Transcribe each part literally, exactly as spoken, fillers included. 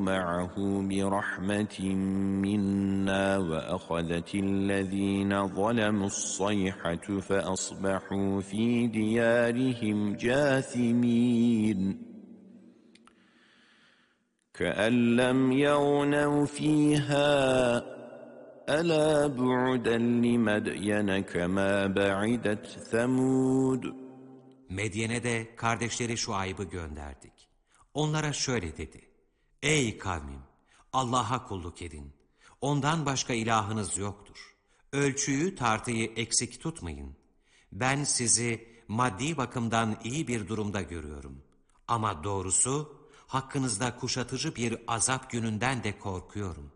معه برحمة منا وأخذت الذين ظلموا الصيحة فأصبحوا في ديارهم جاثمين كأن لم يغنوا فيها ألا بعدا لمدين كما بعدت ثمود. Medyen'e de kardeşleri Şuayb'ı gönderdik. Onlara şöyle dedi: Ey kavmim! Allah'a kulluk edin. Ondan başka ilahınız yoktur. Ölçüyü, tartıyı eksik tutmayın. Ben sizi maddi bakımdan iyi bir durumda görüyorum. Ama doğrusu hakkınızda kuşatıcı bir azap gününden de korkuyorum.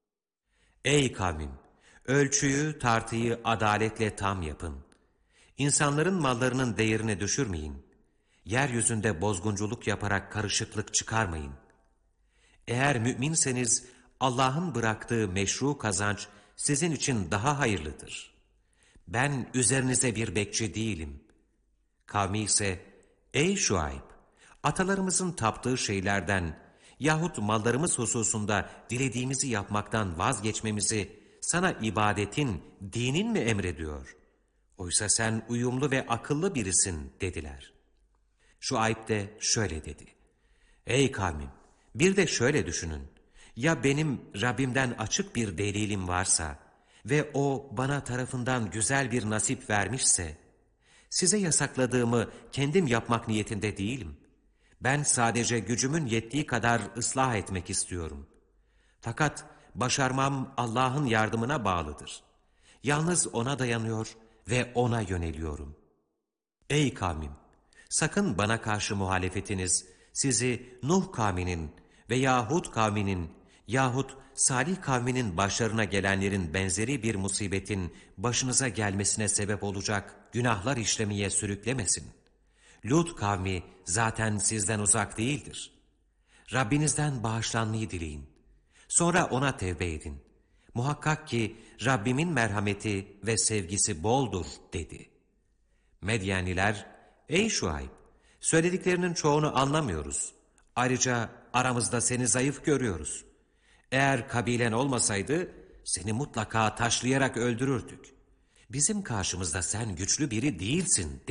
Ey kavmim! Ölçüyü, tartıyı adaletle tam yapın. İnsanların mallarının değerini düşürmeyin. Yeryüzünde bozgunculuk yaparak karışıklık çıkarmayın. Eğer müminseniz Allah'ın bıraktığı meşru kazanç sizin için daha hayırlıdır. Ben üzerinize bir bekçi değilim. Kavmi ise, ey Şuayb! Atalarımızın taptığı şeylerden yahut mallarımız hususunda dilediğimizi yapmaktan vazgeçmemizi sana ibadetin, dinin mi emrediyor? Oysa sen uyumlu ve akıllı birisin dediler. Şuayb de şöyle dedi: Ey kavmim! Bir de şöyle düşünün. Ya benim Rabbimden açık bir delilim varsa ve o bana tarafından güzel bir nasip vermişse, size yasakladığımı kendim yapmak niyetinde değilim. Ben sadece gücümün yettiği kadar ıslah etmek istiyorum. Fakat başarmam Allah'ın yardımına bağlıdır. Yalnız O'na dayanıyor ve O'na yöneliyorum. Ey kavmim! Sakın bana karşı muhalefetiniz sizi Nuh kavminin veya Hud kavminin yahut Salih kavminin başlarına gelenlerin benzeri bir musibetin başınıza gelmesine sebep olacak günahlar işlemeye sürüklemesin. Lut kavmi zaten sizden uzak değildir. Rabbinizden bağışlanmayı dileyin. Sonra O'na tevbe edin. Muhakkak ki Rabbimin merhameti ve sevgisi boldur dedi. Medyenliler, ey Şuayb! Söylediklerinin çoğunu anlamıyoruz. Ayrıca aramızda seni zayıf görüyoruz. Eğer kabilen olmasaydı seni mutlaka taşlayarak öldürürdük. Bizim karşımızda sen güçlü biri değilsin